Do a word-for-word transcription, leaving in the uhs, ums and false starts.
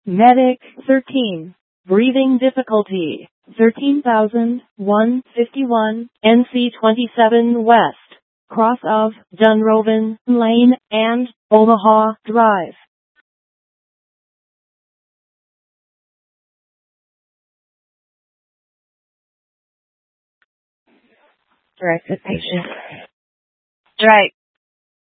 Medic thirteen. Breathing difficulty thirteen thousand one hundred fifty-one, N C twenty-seven West, cross of Dunroven Lane and Omaha Drive. Directed patient. Drake.